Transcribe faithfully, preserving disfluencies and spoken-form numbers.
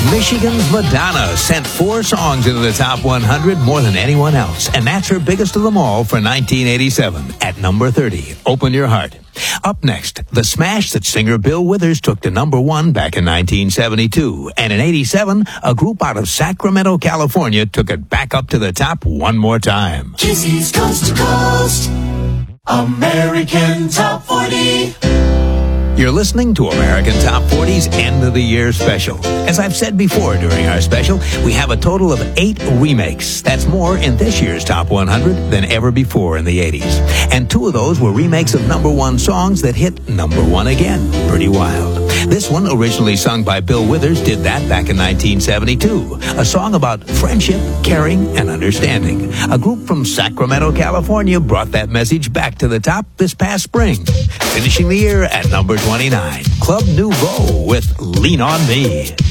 Michigan's Madonna sent four songs into the top one hundred, more than anyone else, and that's her biggest of them all for nineteen eighty-seven. At number thirty, Open Your Heart. Up next, the smash that singer Bill Withers took to number one back in nineteen seventy-two. And in eighty-seven, a group out of Sacramento, California took it back up to the top one more time. Kisses Coast to Coast, American Top forty. You're listening to American Top forty's End of the Year Special. As I've said before during our special, we have a total of eight remakes. That's more in this year's Top one hundred than ever before in the eighties. And two of those were remakes of number one songs that hit number one again. Pretty wild. This one, originally sung by Bill Withers, did that back in nineteen seventy-two. A song about friendship, caring, and understanding. A group from Sacramento, California brought that message back to the top this past spring. Finishing the year at number twenty-nine, Club Nouveau with Lean on Me.